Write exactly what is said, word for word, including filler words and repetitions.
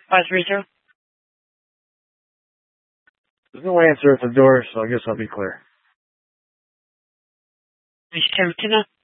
five three zero. There's no answer at the door, so I guess I'll be clear. Mister Tina?